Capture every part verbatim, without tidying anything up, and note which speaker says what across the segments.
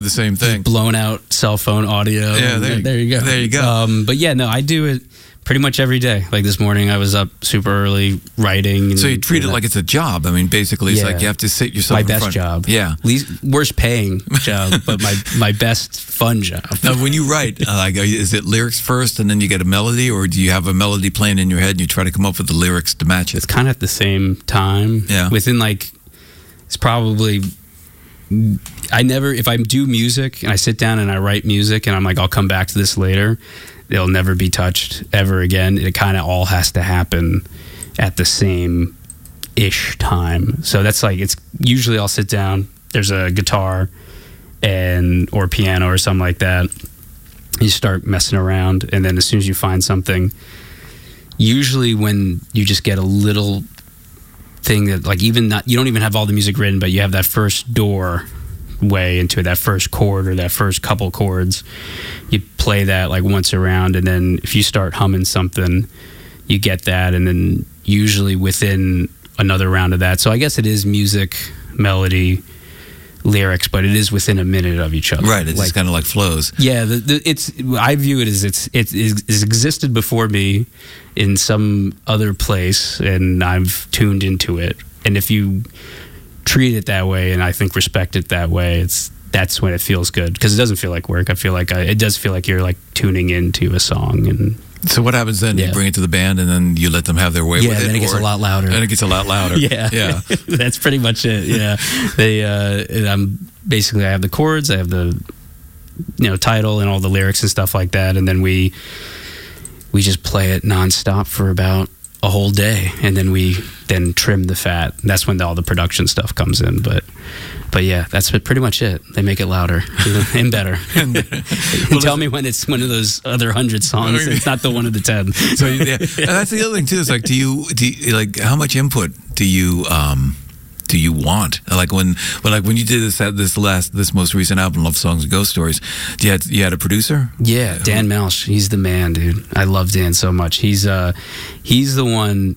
Speaker 1: the same thing.
Speaker 2: Blown out cell phone audio.
Speaker 1: Yeah, there,
Speaker 2: there you go.
Speaker 1: There you go.
Speaker 2: Um, but yeah, no, I do it pretty much every day. Like this morning, I was up super early writing. And,
Speaker 1: so you treat it like it's a job. I mean, basically, it's
Speaker 2: yeah.
Speaker 1: like you have to sit yourself
Speaker 2: my
Speaker 1: in
Speaker 2: best
Speaker 1: front.
Speaker 2: job.
Speaker 1: Yeah.
Speaker 2: Least, worst paying job, but my, my best fun job.
Speaker 1: Now, when you write, uh, like, is it lyrics first and then you get a melody, or do you have a melody playing in your head and you try to come up with the lyrics to match it?
Speaker 2: It's kind of at the same time.
Speaker 1: Yeah.
Speaker 2: Within like, it's probably... I never, if I do music and I sit down and I write music and I'm like, I'll come back to this later, it'll never be touched ever again. It kind of all has to happen at the same ish time. So that's like, it's usually I'll sit down, there's a guitar and or piano or something like that. You start messing around, and then as soon as you find something, usually when you just get a little thing that like even not, you don't even have all the music written, but you have that first door way into that first chord or that first couple chords, you play that like once around, and then if you start humming something, you get that, and then usually within another round of that. So I guess it is music, melody, lyrics, but it is within a minute of each other.
Speaker 1: Right, it's
Speaker 2: like,
Speaker 1: just kind of like flows.
Speaker 2: Yeah, the, the, it's. I view it as it's it is existed before me in some other place, and I've tuned into it. And if you treat it that way, and I think respect it that way, it's that's when it feels good, because it doesn't feel like work. I feel like I, it does feel like you're like tuning into a song. And
Speaker 1: so what happens then?
Speaker 2: Yeah.
Speaker 1: You bring it to the band, and then you let them have their way
Speaker 2: yeah,
Speaker 1: with it?
Speaker 2: Yeah, then it gets
Speaker 1: or,
Speaker 2: a lot louder.
Speaker 1: And it gets a lot louder.
Speaker 2: yeah.
Speaker 1: Yeah.
Speaker 2: That's pretty much it, yeah. they, uh, and I'm basically, I have the chords, I have the, you know, title and all the lyrics and stuff like that, and then we, we just play it nonstop for about a whole day, and then we then trim the fat. That's when all the production stuff comes in, but but yeah, that's pretty much it. They make it louder and better. and, and tell me when it's one of those other hundred songs. It's not the one of the ten.
Speaker 1: So yeah, and that's the other thing too. Is like, do you, do you like how much input do you um do you want? Like when, when like when you did this this last this most recent album, Love Songs and Ghost Stories, you had you had a producer?
Speaker 2: Yeah, Dan Melch. He's the man, dude. I love Dan so much. He's uh he's the one.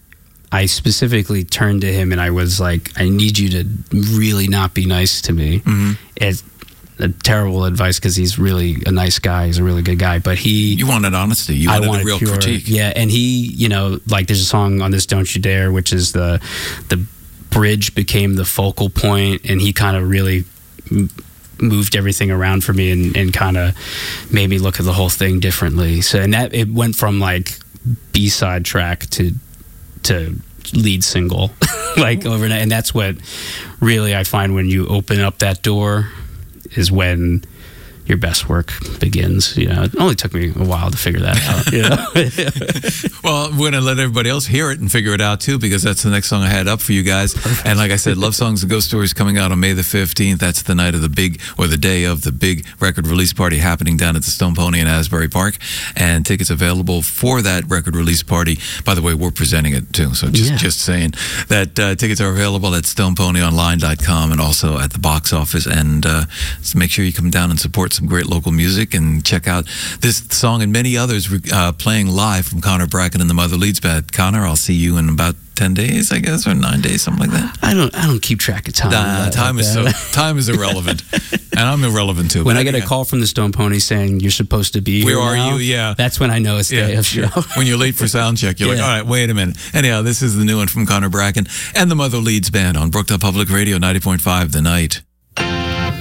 Speaker 2: I specifically turned to him and I was like, I need you to really not be nice to me. Mm-hmm. It's a terrible advice, because he's really a nice guy. He's a really good guy, but he...
Speaker 1: You wanted honesty. You wanted,
Speaker 2: I wanted
Speaker 1: a real
Speaker 2: pure,
Speaker 1: critique.
Speaker 2: Yeah, and he, you know, like there's a song on this, Don't You Dare, which is the the bridge became the focal point, and he kind of really m- moved everything around for me, and, and kind of made me look at the whole thing differently. So, and that, it went from like B-side track to to lead single like overnight, and that's what really I find when you open up that door is when your best work begins. You know, it only took me a while to figure that out. You know?
Speaker 1: Well, we're going to let everybody else hear it and figure it out too, because that's the next song I had up for you guys. Perfect. And like I said, Love Songs and Ghost Stories coming out on May the fifteenth. That's the night of the big, or the day of the big record release party happening down at the Stone Pony in Asbury Park. And tickets available for that record release party. By the way, we're presenting it too, so just,
Speaker 2: yeah.
Speaker 1: just saying that uh, tickets are available at stone pony online dot com and also at the box office. And uh, so make sure you come down and support some great local music, and check out this song and many others uh, playing live from Connor Bracken and the Mother Leeds Band. Connor, I'll see you in about ten days, I guess, or nine days, something like that.
Speaker 2: I don't I don't keep track of time.
Speaker 1: Nah, time
Speaker 2: like
Speaker 1: is so, time is irrelevant, and I'm irrelevant too.
Speaker 2: When I get a call from the Stone Pony saying you're supposed to be
Speaker 1: where
Speaker 2: here
Speaker 1: are
Speaker 2: now,
Speaker 1: you? Yeah,
Speaker 2: that's when I know it's
Speaker 1: yeah,
Speaker 2: day of show.
Speaker 1: When you're late for sound check, you're yeah. like, all right, wait a minute. Anyhow, this is the new one from Connor Bracken and the Mother Leeds Band on Brooktop Public Radio ninety point five The Night.